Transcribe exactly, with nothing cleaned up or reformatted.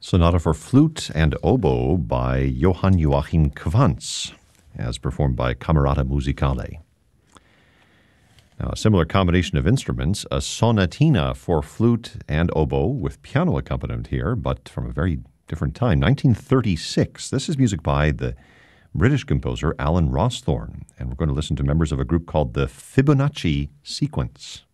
Sonata for Flute and Oboe by Johann Joachim Quantz, as performed by Camerata Musicale. Now, a similar combination of instruments, a sonatina for flute and oboe with piano accompaniment here, but from a very different time, nineteen thirty-six. This is music by the British composer Alan Rawsthorne, and we're going to listen to members of a group called the Fibonacci Sequence.